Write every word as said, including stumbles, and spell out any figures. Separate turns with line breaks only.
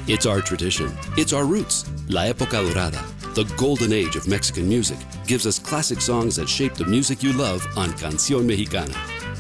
It's our tradition. It's our roots. La Época Dorada, the golden age of Mexican music, gives us classic songs that shape the music you love on Canción Mexicana.